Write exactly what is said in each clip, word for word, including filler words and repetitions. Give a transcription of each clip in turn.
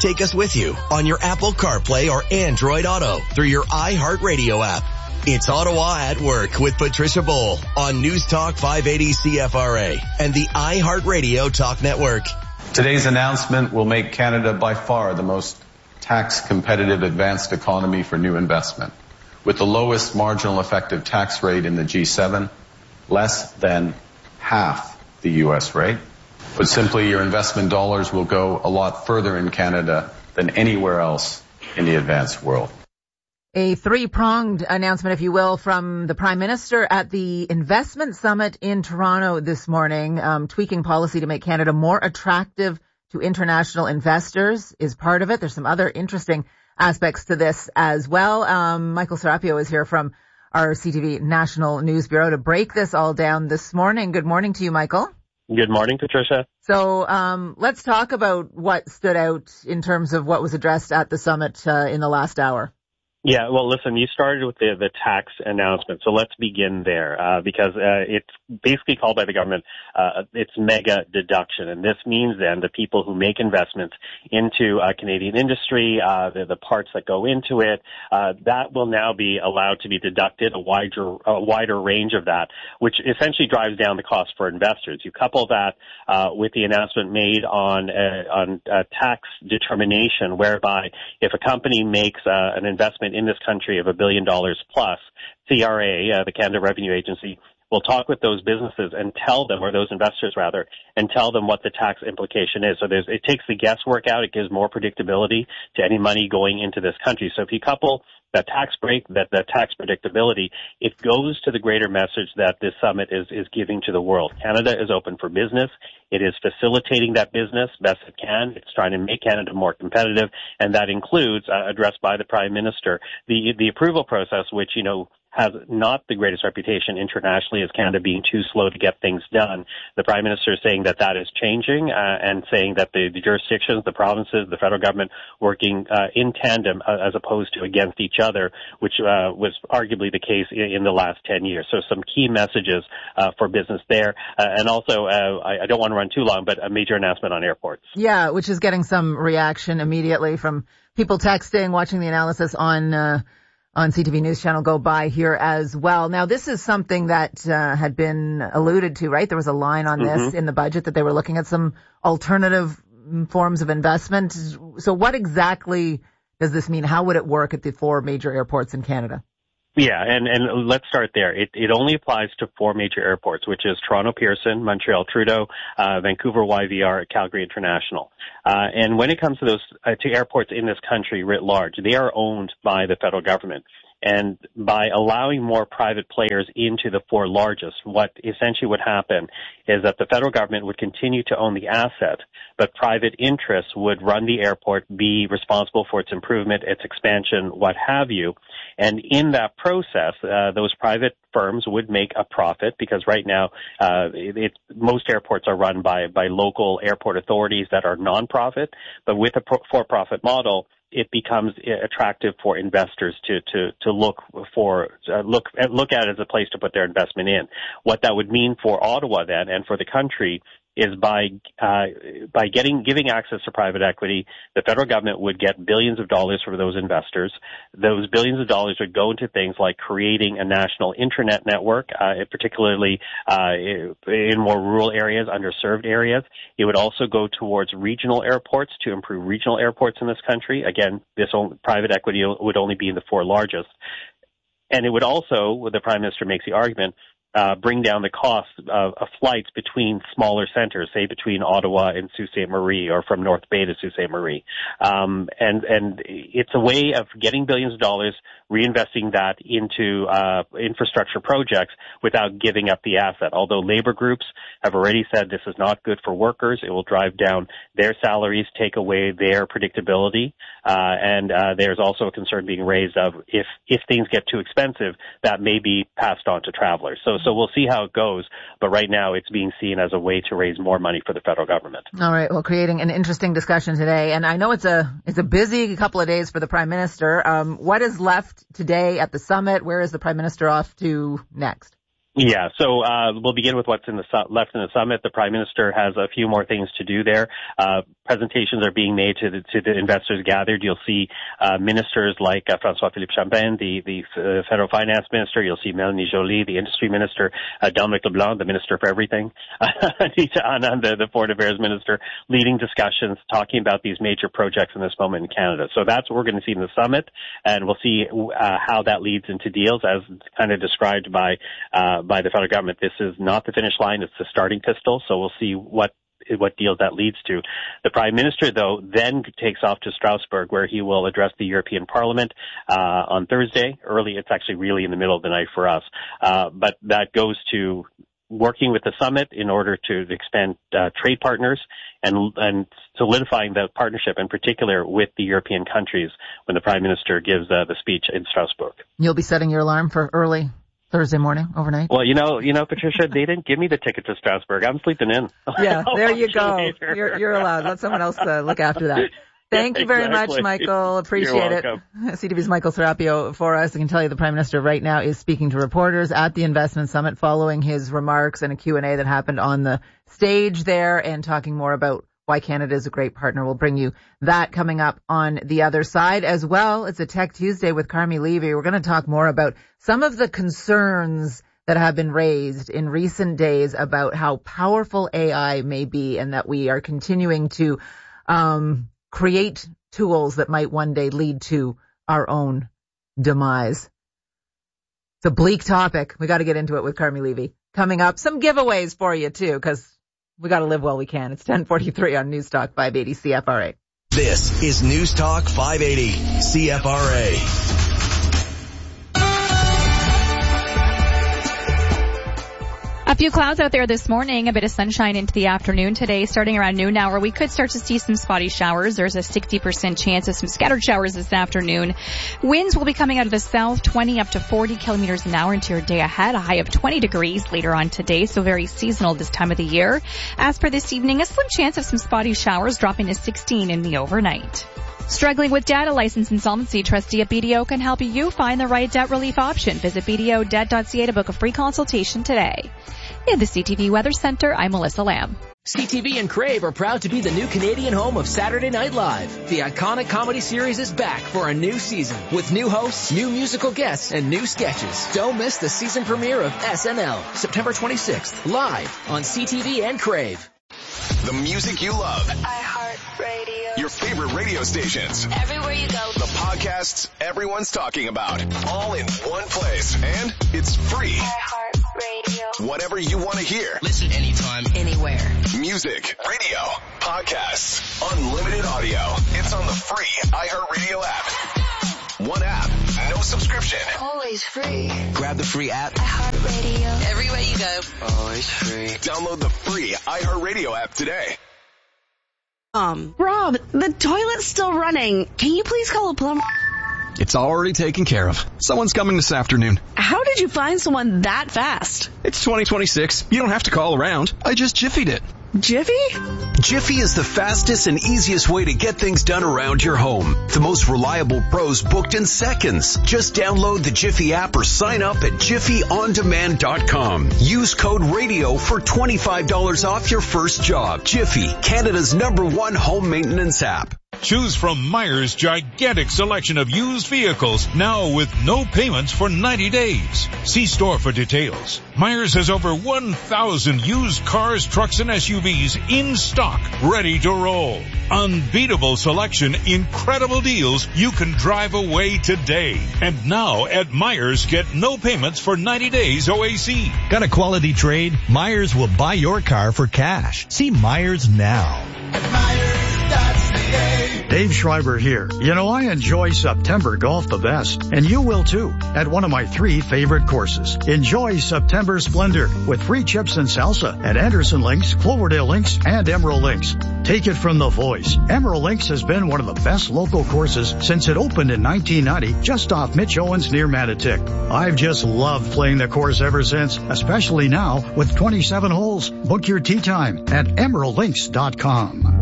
Take us with you on your Apple CarPlay or Android Auto through your iHeartRadio app. It's Ottawa at Work with Patricia Bowl on News Talk five eighty C F R A and the iHeartRadio Talk Network. Today's announcement will make Canada by far the most tax competitive advanced economy for new investment, with the lowest marginal effective tax rate in the G seven, less than half the U S rate. But simply, your investment dollars will go a lot further in Canada than anywhere else in the advanced world. A three-pronged announcement, if you will, from the Prime Minister at the Investment Summit in Toronto this morning. Um, tweaking policy to make Canada more attractive to international investors is part of it. There's some other interesting aspects to this as well. Um, Michael Serapio is here from our C T V National News Bureau to break this all down this morning. Good morning to you, Michael. Good morning, Patricia. So um, let's talk about what stood out in terms of what was addressed at the summit uh, in the last hour. Yeah, well, listen, you started with the, the tax announcement, so let's begin there, uh, because uh, it's basically called by the government, uh, it's mega deduction, and this means then the people who make investments into uh, Canadian industry, uh, the, the parts that go into it, uh, that will now be allowed to be deducted, a wider, a wider range of that, which essentially drives down the cost for investors. You couple that uh, with the announcement made on uh, on uh, tax determination, whereby if a company makes uh, an investment in this country of a billion dollars plus, C R A, uh, the Canada Revenue Agency, will talk with those businesses and tell them, or those investors rather, and tell them what the tax implication is. So there's, it takes the guesswork out. It gives more predictability to any money going into this country. So if you couple that tax break, that, that tax predictability, it goes to the greater message that this summit is, is giving to the world. Canada is open for business. It is facilitating that business best it can. It's trying to make Canada more competitive, and that includes, uh, addressed by the Prime Minister, the, the approval process, which, you know, has not the greatest reputation internationally as Canada being too slow to get things done. The Prime Minister is saying that that is changing, uh, and saying that the, the jurisdictions, the provinces, the federal government working uh, in tandem uh, as opposed to against each other, which uh, was arguably the case in, in the last ten years. So some key messages uh, for business there. Uh, and also, uh, I, I don't want to run too long, but a major announcement on airports. Yeah, which is getting some reaction immediately from people texting, watching the analysis on uh on C T V News Channel go by here as well. Now, this is something that uh, had been alluded to, right? There was a line on this mm-hmm. in the budget that they were looking at some alternative forms of investment. So what exactly does this mean? How would it work at the four major airports in Canada? Yeah, and, and let's start there. It, it only applies to four major airports, which is Toronto Pearson, Montreal Trudeau, uh, Vancouver Y V R, Calgary International. Uh, and when it comes to those, uh, to airports in this country writ large, they are owned by the federal government. And by allowing more private players into the four largest, what essentially would happen is that the federal government would continue to own the asset, but private interests would run the airport, be responsible for its improvement, its expansion, what have you. And in that process, uh, those private firms would make a profit, because right now, uh, it, it, most airports are run by, by local airport authorities that are nonprofit, but with a pro- for-profit model, it becomes attractive for investors to to to look for uh, look look at it as a place to put their investment in. What that would mean for Ottawa then, and for the country, is by uh, by getting giving access to private equity, the federal government would get billions of dollars from those investors. Those billions of dollars would go into things like creating a national intranet network, uh, particularly uh, in more rural areas, underserved areas. It would also go towards regional airports to improve regional airports in this country. Again, this only, private equity would only be in the four largest. And it would also, the Prime Minister makes the argument, Uh, bring down the cost of, of flights between smaller centers, say between Ottawa and Sault Ste. Marie, or from North Bay to Sault Ste. Marie. Um, and, and it's a way of getting billions of dollars, reinvesting that into uh, infrastructure projects without giving up the asset. Although labor groups have already said this is not good for workers, it will drive down their salaries, take away their predictability. Uh, and uh, there's also a concern being raised of if, if things get too expensive, that may be passed on to travelers. So So we'll see how it goes. But right now it's being seen as a way to raise more money for the federal government. All right. Well, creating an interesting discussion today. And I know it's a it's a busy couple of days for the Prime Minister. Um, what is left today at the summit? Where is the Prime Minister off to next? Yeah, so uh we'll begin with what's in the su- left in the summit. The Prime Minister has a few more things to do there. Uh presentations are being made to the to the investors gathered. You'll see uh ministers like uh, François-Philippe Champagne, the the uh, Federal Finance Minister. You'll see Mélanie Joly, the Industry Minister, uh, Dominic LeBlanc, the Minister for Everything, Anita Anand, the, the Foreign Affairs Minister, leading discussions, talking about these major projects in this moment in Canada. So that's what we're going to see in the summit, and we'll see uh, how that leads into deals, as kind of described by uh by the federal government. This is not the finish line, it's the starting pistol, so we'll see what what deals that leads to. The Prime Minister, though, then takes off to Strasbourg, where he will address the European Parliament uh on Thursday. Early, it's actually really in the middle of the night for us, uh but that goes to working with the summit in order to expand uh, trade partners and and solidifying the partnership, in particular with the European countries, when the Prime Minister gives uh, the speech in Strasbourg. You'll be setting your alarm for early Thursday morning, overnight? Well, you know, you know, Patricia, they didn't give me the ticket to Strasbourg. I'm sleeping in. Yeah, there you go. You're, you're allowed. Let someone else uh, look after that. Thank you very exactly. much, Michael. Appreciate it. C T V's Michael Serapio for us. I can tell you the Prime Minister right now is speaking to reporters at the Investment Summit following his remarks and a Q and A that happened on the stage there, and talking more about why Canada is a great partner. We'll bring you that coming up on the other side as well. It's a Tech Tuesday with Carmi Levy. We're going to talk more about some of the concerns that have been raised in recent days about how powerful A I may be, and that we are continuing to um create tools that might one day lead to our own demise. It's a bleak topic. We got to get into it with Carmi Levy. Coming up, some giveaways for you too, because we got to live while we can. It's ten forty-three on News Talk five eighty C F R A. This is News Talk five eighty C F R A. A few clouds out there this morning, a bit of sunshine into the afternoon today. Starting around noon hour, we could start to see some spotty showers. There's a sixty percent chance of some scattered showers this afternoon. Winds will be coming out of the south, twenty up to forty kilometers an hour into your day ahead, a high of twenty degrees later on today, so very seasonal this time of the year. As for this evening, a slim chance of some spotty showers, dropping to sixteen in the overnight. Struggling with debt? A licensed insolvency trustee at B D O can help you find the right debt relief option. Visit b d o debt dot c a to book a free consultation today. In the C T V Weather Center, I'm Melissa Lamb. C T V and Crave are proud to be the new Canadian home of Saturday Night Live. The iconic comedy series is back for a new season with new hosts, new musical guests, and new sketches. Don't miss the season premiere of S N L, September twenty-sixth, live on C T V and Crave. The music you love. iHeartRadio. Your favorite radio stations. Everywhere you go. The podcasts everyone's talking about. All in one place. And it's free. iHeartRadio. Whatever you want to hear. Listen anytime, anywhere. Music, radio, podcasts, unlimited audio. It's on the free iHeartRadio app. One app, no subscription. Always free. grab the free app. iHeartRadio. Everywhere you go. Always free. Download the free iHeartRadio app today. Um, Rob, the toilet's still running. Can you please call a plumber? It's already taken care of. Someone's coming this afternoon. How did you find someone that fast? It's twenty twenty-six. You don't have to call around. I just Jiffied it. Jiffy? Jiffy is the fastest and easiest way to get things done around your home. The most reliable pros booked in seconds. Just download the Jiffy app or sign up at jiffy on demand dot com. Use code RADIO for twenty-five dollars off your first job. Jiffy, Canada's number one home maintenance app. Choose from Myers' gigantic selection of used vehicles, now with no payments for ninety days. See store for details. Myers has over one thousand used cars, trucks, and S U Vs in stock, ready to roll. Unbeatable selection, incredible deals. You can drive away today. And now at Myers, get no payments for ninety days O A C. Got a quality trade? Myers will buy your car for cash. See Myers now. At Myers, that's the day. Dave Schreiber here. You know, I enjoy September golf the best, and you will too, at one of my three favorite courses. Enjoy September Splendor with free chips and salsa at Anderson Links, Cloverdale Links, and Emerald Links. Take it from the voice. Emerald Links has been one of the best local courses since it opened in nineteen ninety, just off Mitch Owens near Matitic. I've just loved playing the course ever since, especially now with twenty-seven holes. Book your tee time at emerald links dot com.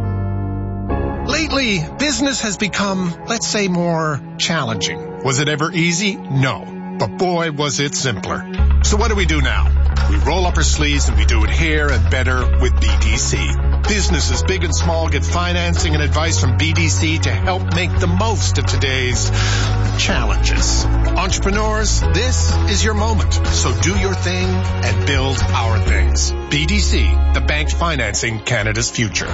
Lately, business has become, let's say, more challenging. Was it ever easy? No. But boy, was it simpler. So what do we do now? We roll up our sleeves and we do it here and better with B D C. Businesses big and small get financing and advice from B D C to help make the most of today's challenges. Entrepreneurs, this is your moment. So do your thing and build our things. B D C, the bank financing Canada's future.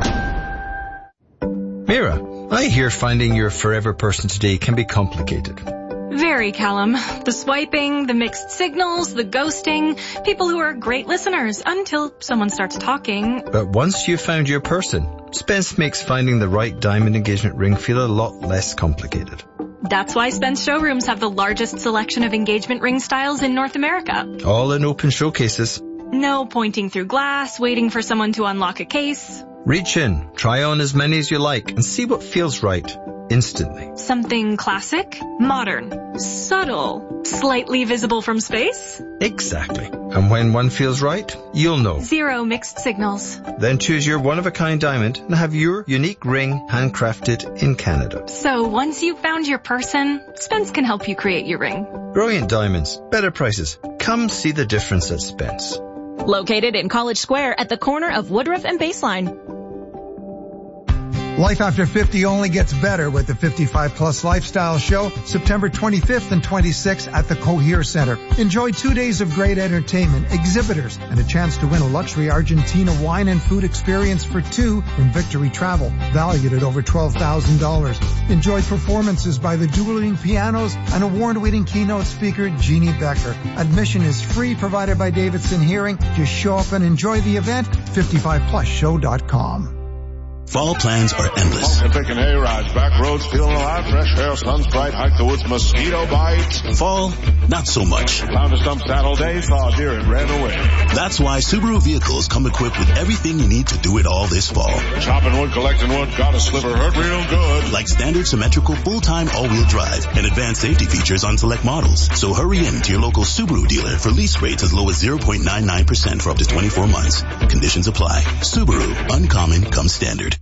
Mira, I hear finding your forever person today can be complicated. Very, Callum. The swiping, the mixed signals, the ghosting, people who are great listeners until someone starts talking. But once you've found your person, Spence makes finding the right diamond engagement ring feel a lot less complicated. That's why Spence showrooms have the largest selection of engagement ring styles in North America. All in open showcases. No pointing through glass, waiting for someone to unlock a case. Reach in, try on as many as you like, and see what feels right. Instantly. Something classic, modern, subtle, slightly visible from space? Exactly. And when one feels right, you'll know. Zero mixed signals. Then choose your one-of-a-kind diamond and have your unique ring handcrafted in Canada. So once you've found your person, Spence can help you create your ring. Brilliant diamonds, better prices. Come see the difference at Spence. Located in College Square at the corner of Woodruff and Baseline. Life after fifty only gets better with the fifty-five plus Lifestyle Show, September twenty-fifth and twenty-sixth at the Cohere Center. Enjoy two days of great entertainment, exhibitors, and a chance to win a luxury Argentina wine and food experience for two from Victory Travel, valued at over twelve thousand dollars. Enjoy performances by the dueling pianos and award-winning keynote speaker Jeannie Becker. Admission is free, provided by Davidson Hearing. Just show up and enjoy the event. fifty-five plus show dot com. Fall plans are endless. Picking hay-rides, back roads, feeling alive, fresh air, sun's bright, hike the woods, mosquito bites. Fall, not so much. Found a stump saddle day, saw a deer and ran away. That's why Subaru vehicles come equipped with everything you need to do it all this fall. Chopping wood, collecting wood, got a sliver, hurt real good. Like standard symmetrical full-time all-wheel drive and advanced safety features on select models. So hurry in to your local Subaru dealer for lease rates as low as zero point nine nine percent for up to twenty-four months. Conditions apply. Subaru, uncommon comes standard.